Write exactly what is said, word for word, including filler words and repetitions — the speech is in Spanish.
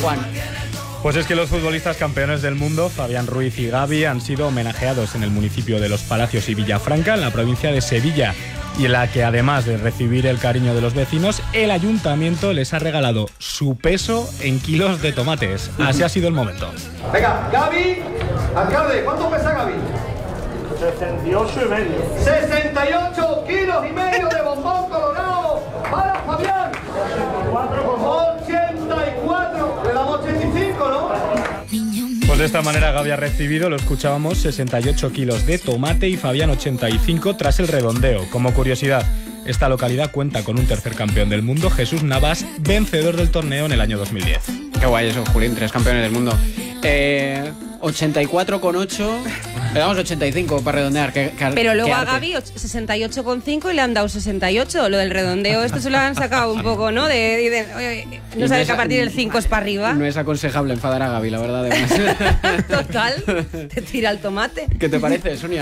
Juan. Pues es que los futbolistas campeones del mundo, Fabián Ruiz y Gavi, han sido homenajeados en el municipio de Los Palacios y Villafranca, en la provincia de Sevilla, y en la que, además de recibir el cariño de los vecinos, el ayuntamiento les ha regalado su peso en kilos de tomates. Así ha sido el momento. Venga, Gavi, alcalde, ¿cuánto pesa Gavi? sesenta y ocho y medio. sesenta y ocho kilos y medio de bombón colorado para Fabián. ochenta y cuatro. Le damos ochenta y cinco, ¿no? Pues de esta manera Gavi ha recibido, lo escuchábamos, sesenta y ocho kilos de tomate y Fabián ochenta y cinco tras el redondeo. Como curiosidad, esta localidad cuenta con un tercer campeón del mundo, Jesús Navas, vencedor del torneo en el año dos mil diez. Qué guay eso, Julián, tres campeones del mundo. Eh, ochenta y cuatro coma ocho, le damos ochenta y cinco para redondear. Que, que, Pero luego que a Gavi sesenta y ocho coma cinco y le han dado sesenta y ocho. Lo del redondeo, esto se lo han sacado un poco, ¿no? De, de, de oye, no sabes que a partir del cinco es para arriba. No es aconsejable enfadar a Gavi, la verdad. Además. Total, te tira el tomate. ¿Qué te parece, Sonia?